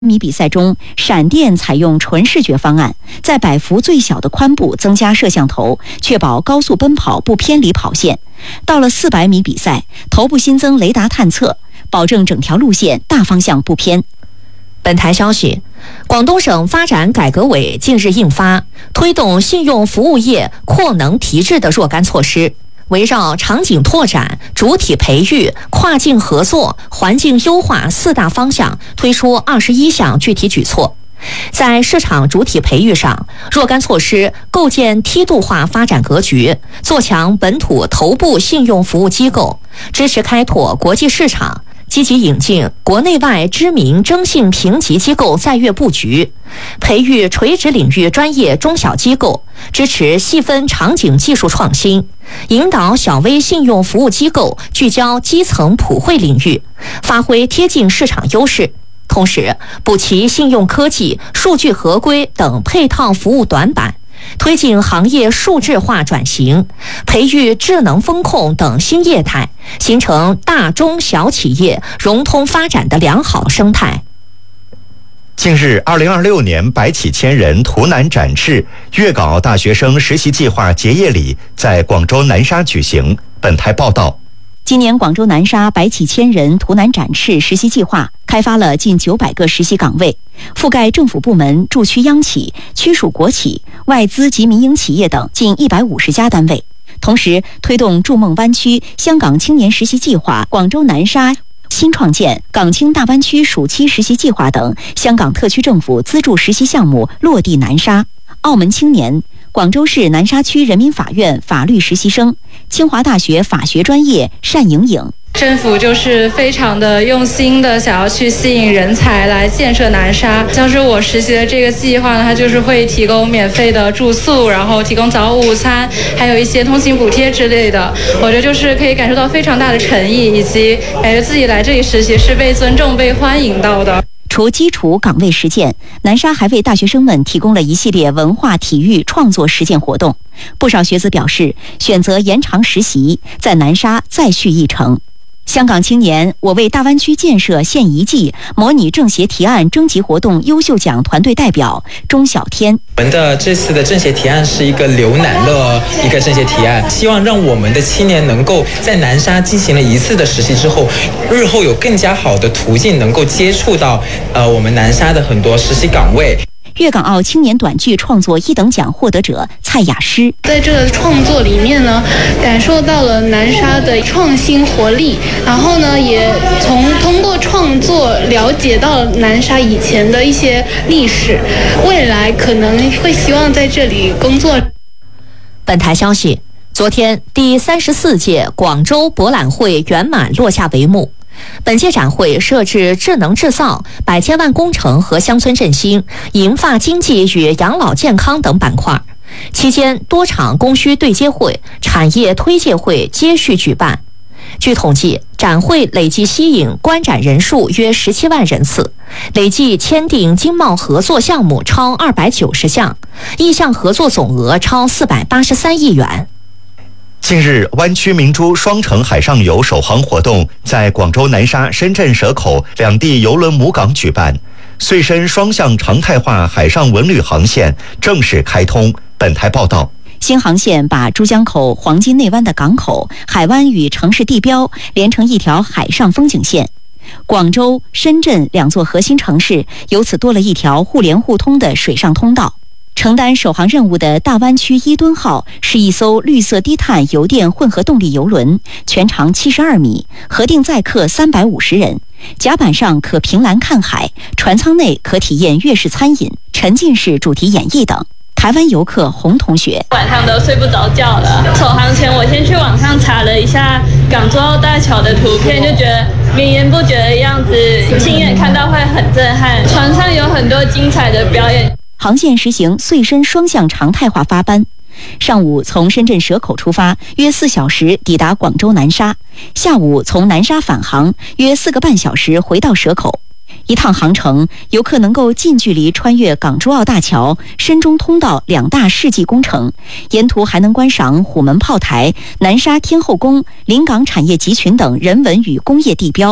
米比赛中，闪电采用纯视觉方案，在摆幅最小的宽部增加摄像头，确保高速奔跑不偏离跑线。到了400米比赛，头部新增雷达探测，保证整条路线大方向不偏。 本台消息，广东省发展改革委近日印发推动信用服务业扩能提质的若干措施，围绕场景拓展、主体培育、跨境合作、环境优化4大方向推出21项具体举措。在市场主体培育上，若干措施构建梯度化发展格局，做强本土头部信用服务机构，支持开拓国际市场，积极引进国内外知名征信评级机构在粤布局，培育垂直领域专业中小机构，支持细分场景技术创新，引导小微信用服务机构聚焦基层普惠领域，发挥贴近市场优势。同时，补齐信用科技、数据合规等配套服务短板，推进行业数字化转型，培育智能风控等新业态，形成大中小企业融通发展的良好生态。 近日，2026年百企千人图南展翅粤港澳大学生实习计划结业礼在广州南沙举行。本台报道。 今年广州南沙百企千人图南展翅实习计划开发了近900个实习岗位，覆盖政府部门、驻区央企、区属国企、外资及民营企业等近150家单位。同时，推动筑梦湾区香港青年实习计划、广州南沙新创建港青大湾区暑期实习计划等香港特区政府资助实习项目落地南沙。澳门青年、广州市南沙区人民法院法律实习生、清华大学法学专业单莹莹。 政府就是非常的用心的想要去吸引人才来建设南沙，像是我实习的这个计划呢，它就是会提供免费的住宿，然后提供早午餐，还有一些通勤补贴之类的。我觉得就是可以感受到非常大的诚意，以及感觉自己来这里实习是被尊重、被欢迎到的。 除基础岗位实践，南沙还为大学生们提供了一系列文化体育创作实践活动。不少学子表示，选择延长实习，在南沙再续一程。香港青年我为大湾区建设献一计模拟政协提案征集活动优秀奖团队代表钟小天。 我们的这次的政协提案是一个留南的一个政协提案，希望让我们的青年能够在南沙进行了一次的实习之后，日后有更加好的途径能够接触到我们南沙的很多实习岗位。 粤港澳青年短剧创作1等奖获得者蔡雅诗， 在这个创作里面呢，感受到了南沙的创新活力，然后呢，也通过创作了解到南沙以前的一些历史，未来可能会希望在这里工作。 本台消息，昨天第34届广州博览会圆满落下帷幕。本届展会设置智能制造、100千万工程和乡村振兴、银发经济与养老健康等板块。期间，多场供需对接会、产业推介会接续举办。据统计，展会累计吸引观展人数约17万人次，累计签订经贸合作项目超290项，意向合作总额超483亿元。 近日，湾区明珠双城海上游首航活动在广州南沙、深圳蛇口两地邮轮母港举办，穗深双向常态化海上文旅航线正式开通。本台报道。 新航线把珠江口、黄金内湾的港口、海湾与城市地标连成一条海上风景线。广州、深圳2座核心城市由此多了一条互联互通的水上通道。承担首航任务的大湾区伊敦号是一艘绿色低碳油电混合动力邮轮，全长72米，核定载客350人。甲板上可凭栏看海，船舱内可体验粤式餐饮、沉浸式主题演绎等。台湾游客洪同学， 晚上都睡不着觉了。首航前我先去网上查了一下港珠澳大桥的图片，就觉得绵延不绝的样子，亲眼看到会很震撼。船上有很多精彩的表演。 航线实行穗深双向常态化发班，上午从深圳蛇口出发，约4小时抵达广州南沙；下午从南沙返航，约4个半小时回到蛇口。一趟航程，游客能够近距离穿越港珠澳大桥、深中通道2大世纪工程，沿途还能观赏虎门炮台、南沙天后宫、临港产业集群等人文与工业地标。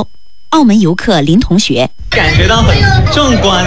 澳门游客林同学， 感觉到很壮观。